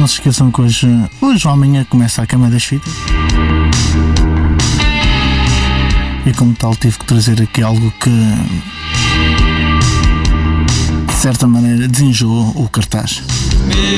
não se esqueçam que hoje ou amanhã começa a queima das fitas. E como tal tive que trazer aqui algo que de certa maneira desenjoou o cartaz.